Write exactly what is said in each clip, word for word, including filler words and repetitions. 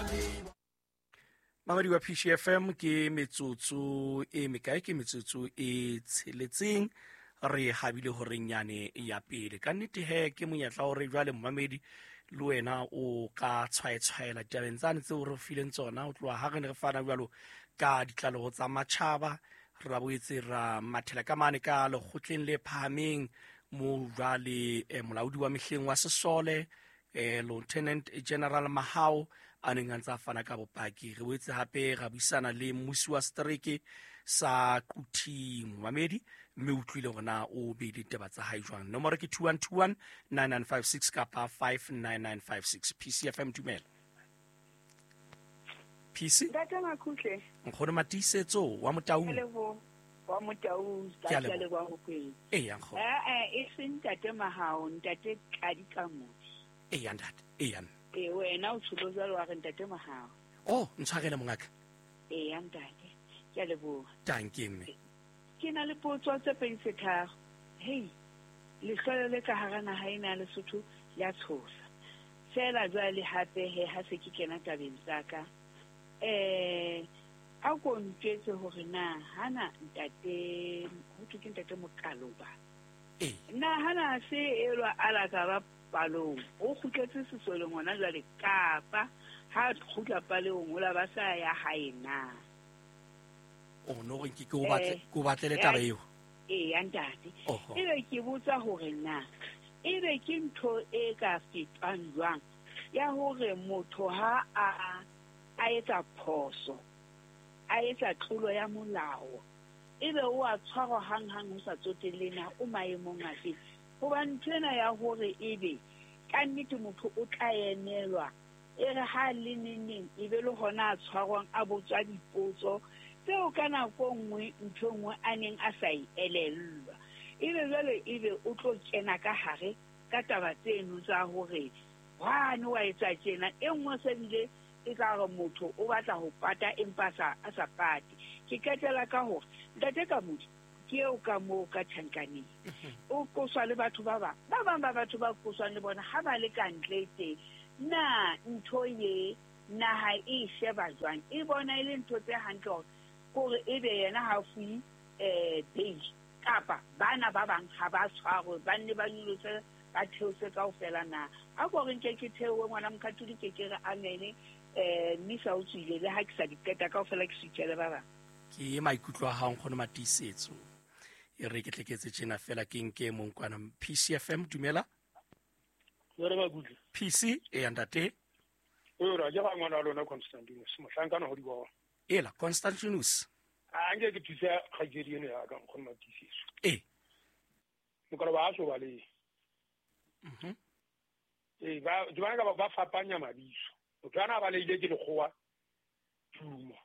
Mamadi wa P C F M ke metsotso e mekae ke metsotso e tsheletseng re habile hore nyane ya pele ka nnete he ke monyetla hore jwale mmamedi le wena o ka tshwaetshwaela tabeng tsane tseo re fileng tsona o tloa ha re ne re fana jwalo ka ditlaleho tsa matjhaba ra boetse ra mathela ka mane ka lekgotleng le phahameng mo jwale eh, molaodi wa mehleng wa Sesole eh, Lieutenant General Mahao a neng a ntse a fana ka bopaki re boetse hape ra buisana le mmusi wa setereke sa Quthi Mmamedi mme o tlile gona o beile taba tsa hae jwang nomoro ke two one two one nine nine five six kapa five nine nine five six P C F M dumela P C Data makhutle nkgone matisetso wa Motau lebo wa Motau Ke a data leboha. le wa go kweng e yang go eh eh e seng tate mahao ntate kadi ka motse e yang dad e yang e wena o tsholoza wa re ntate mahao oh ntshagela mongaka e yang tate ke a lebo tanki mme ke na le potso tse pedi tse tharo hey le hlole le ka hara naha ena le Lesotho ya tshosa fela jwale hape he ha se ke kena tabeng tsaka eh a go ntse hore na hana ntate ho tuke ntate Mokaloba e na hana se elwa ala ka ba palong o khutletse sesole ngwana jwale kapa ha khutla palong o la ba sa ya haena o no re ke go batle Eh, go batlele taba eo e ya ntate oho ebe ke botsa hore na ebe ke ntho e ka fetang jwang ya hore motho ha a a etsa phoso a etsa tlolo ya molao ebe o a tshwarwa hang hang ho sa tsotelena o maemong a fe hoba ntwena ya hore ebe ka nnete motho o tla emelwa e re ha le neneng ebe le hona a tshwarwang a botswa dipotso tseo ka nako nngwe ntho nngwe a neng a sa e elellwa ebe jwale ebe o tlo kena ka hare ka taba tseno tsa hore wane wa etsa tjena e nngwe se bile e ka re motho o batla ho pata empa sa a sa pate ke ketela ka hore ntate ka motho ke eo ka moo ka tjhankaneng o koswa le batho ba bang ba bang ba batho ba koswang le bona ha ba le ka ntle teng na ntho ye naha e sheba jwang e bona e le ntho tse hantle hore gore ebe yena ha fui eh bail kapa bana ba bang ha ba tshwarwe ba nne ba nyolotse ba theose kaofela na a go re nke ke theowe ngwana mkhathudi ke ke re amene eh misa o tsile le ha ke sa diketa kaofela ke sitshele ba bang ke maikutlo a hang gone matisetso e re ke tleketse tjena fela ke nke monkwana P C F M dumela Yore ba gudle. P C e ya ntate O ra ja ba ngwana lona Constantinus mohlankana ho di bona. ela Constantinus A nge ke thusa khajeri ene ya ka go nna tisiso. e Mo ka ba so ba le. mhm E ba jwana ka ba fapanya mabiso. O tsana ba le ile ke lekgowa. Tuma.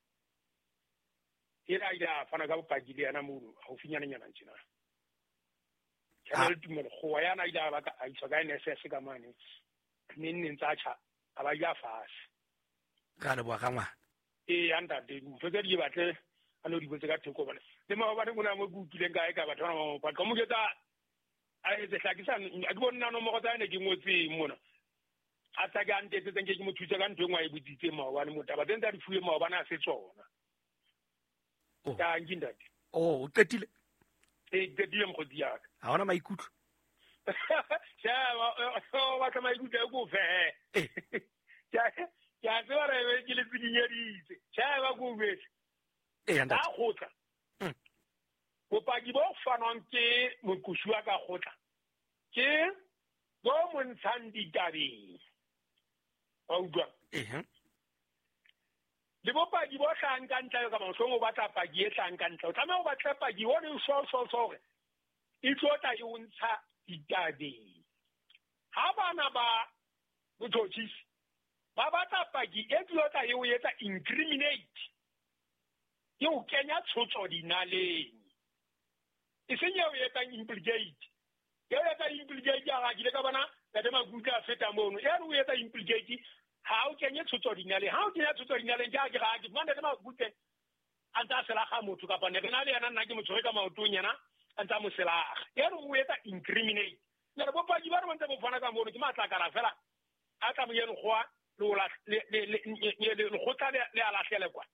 Ira ida fana ka bopaki le yana mo ho finyana nyana ntsena. Kana le tuma lekgowa yana ida ba ka a itsa ka N S S ka mane. Mme nne ntsa cha aba ya fase. ga le bua ga ngwana e anda de ntse di batle a no di botse ka theko bana le ma ba rena mo go kileng ka e ka batho ba ba ka mo getsa a e tsa ke sana a di bona no mo go tsane ke ngotse mona a tsa ga ntse tse ke mo thusa ka ntwe ngwa e boditse ma wa le motho ba tentsa di fuwe ma bana se tsona Oh. ya ngindati oh o qetile e ke di mo go dia ha ona maikutlo ja wa wa ka mai gutse go fe e ja ja se re be ke le tsinyeditse ja ba go be e ya a ntate gotla Mm. bopaki bo fanwang ke mokosuwa ka gotla ke bo montshang ditabeng wa utlwa e he le bopaki bo hlang ka ntle ka mohlong o batla paki e hlang ka ntle o tlameha o batla paki o ne so so so re e tlotla e o ntsha ditabeng ha bana ba botšhotšhisi ba batla paki e tlotla e o etsa incriminate e o kenya tshotso dinaleng e seng e o etsa implicate e o etsa implicate ya ga dile ka bana ka tema gutla feta mono e o etsa implicate ha o kenya tshotso dinaleng ha o kenya tshotso dinaleng ja ke ga ke mane tema gutse anta sela ga motho ka bana re na le yana nna ke motho ka maotong yana anta mo sela e o etsa incriminate le bo pa di ba re ntse mo fana ka mono ke matla ka ra fela a ka mo yeno goa le khotla le a lahlele kwa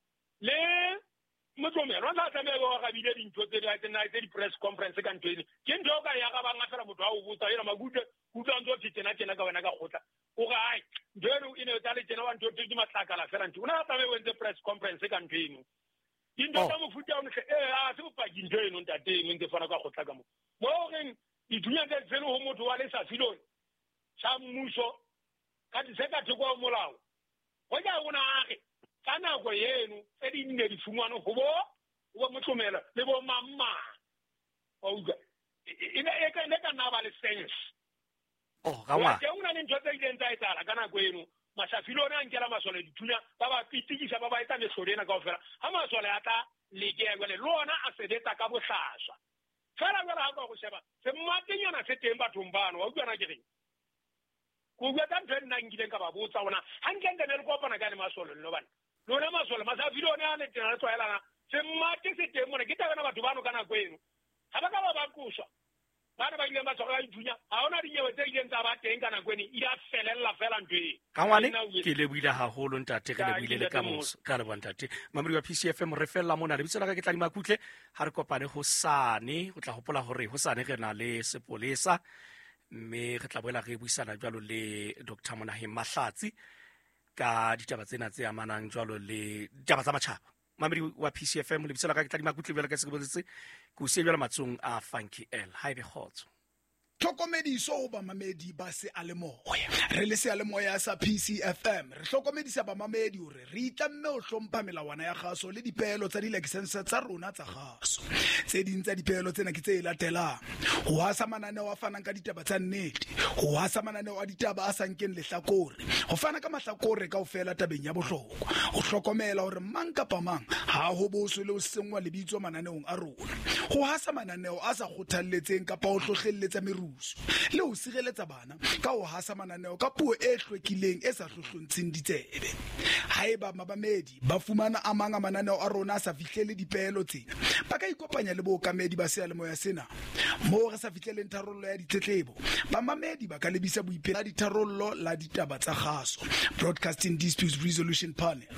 le motlomelo la tsamaya go ga bile dintho tse di tena tse di press conference ka ntwene ke ntho ka ya ga ba ngafela motho a o botsa ira magute kutla ntho tshena tena ka wena ka khotla o ga ai ndeno ine tsa le tena wa ntho tse di matlaka la fela ntho una tsamaya go ntse press conference ka ntwene into tsa mofuta o ne eh a se bopa dintho eno ntate eno ntse fana ka khotla ka mo mo reng di dunya tse tseno ho motho wa le sa filone sa mmuso ka di se ka thoko molao go ja bona age kana go yenu tse di nne di fungwana go bo go motlomela le bo mamma o ga ina e ka ne ka na ba le sense oh ga wa ke una le ntho tse di ntsa etala kana go yenu masafilone a nkela masole dithunya ba ba pitikisa ba ba eta le sorena ka ofela ha masole ata le ke le lona a se deta ka bohlaswa fela ga ra go sheba se mmatenyana se teng bathong bano wa utlwana ke reng go bua ka ntho nna ngileng ka ba botsa ona hankente ne re kopana ka le masole no bana lona masole masafilone a le tena le tsoelana se mmate se teng mona ke tabana batho bano kana go eno ha ba ka ba ba kuswa bana ba ile ba tsoga dithunya ha ona dinyewe tse ileng tsa ba teng kana go ene e a felella fela ntwe ka ngwane ke le buile haholo ntate ke le buile le ka moso ka le bontate mamedi wa P C F M re fella mona le bitsela ka ke tla di makutle ha re kopane go sane go tla gopola gore go sane ge na le sepolesa mme re tla boela re buisana jwalo le Doctor Monaheng Mahlatsi ka ditaba tsena tse amanang jwalo le ditaba tsa matjhaba mamedi wa P C F M le bitsela ka ke tla di makutle bjalo ka se botse go se bjalo matsong a Funky L haebe khotso tlhokomediso go bamamedi ba se a le moya re le se a le moya sa P C F M re tlhokomedisa bamamedi hore re itlamme o hlompha melawana ya gaso le dipeelo tsa di-license tsa rona tsa gaso tse ding tsa dipeelo tsena ke tse latelang go hasa mananeo a fanang ka ditaba tsa nnete go hasa mananeo a ditaba a sa nkeng lehlakore go fana ka mahlakore kaofela tabeng ya bohlokwa go hlokomela hore mang kapa mang ha ho boso le o sengwa lebitso mananeong a rona go hasa mananeo a sa kgothalletseng kapa o hlohlelletsa meru le o sireletsa bana ka o hasa mananeo ka puo e hlwekileng e sa hlohlontsheng ditsebe haeba mabamedi ba fumana a manga mananeo a rona a sa fihlele dipeelo tsena ba ka ikopanya le bookamedi ba sealemoya sena mo re sa fihleleng tharollo ya ditletlebo bamamedi ba ka lebisa boipelo la ditharollo la ditaba tsa gaso Broadcasting Dispute Resolution Panel